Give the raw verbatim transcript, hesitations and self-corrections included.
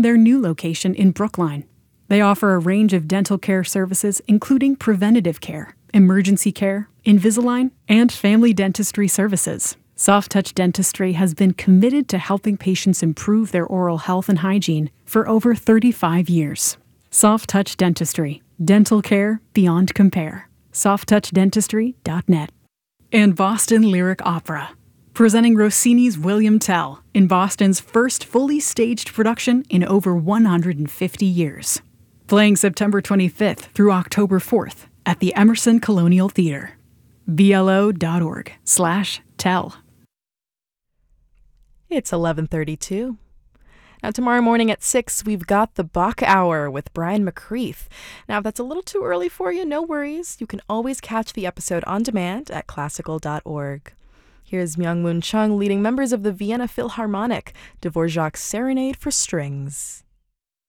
their new location in Brookline. They offer a range of dental care services, including preventative care, emergency care, Invisalign, and family dentistry services. Soft Touch Dentistry has been committed to helping patients improve their oral health and hygiene for over thirty-five years. Soft Touch Dentistry. Dental care beyond compare. soft touch dentistry dot net. And Boston Lyric Opera, presenting Rossini's William Tell in Boston's first fully staged production in over one hundred fifty years. Playing September twenty-fifth through October fourth at the Emerson Colonial Theater. B L O dot org slash tell. It's eleven thirty-two. Now, tomorrow morning at six, we've got the Bach Hour with Brian McCreath. Now, if that's a little too early for you, no worries. You can always catch the episode on demand at classical dot org. Here's Myung-Moon Chung leading members of the Vienna Philharmonic, Dvorak's Serenade for Strings.